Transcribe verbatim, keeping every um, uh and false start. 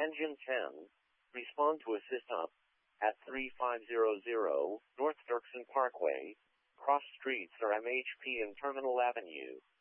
Engine ten, respond to assist up at thirty-five hundred North Dirksen Parkway. Cross streets are M H P and Terminal Avenue.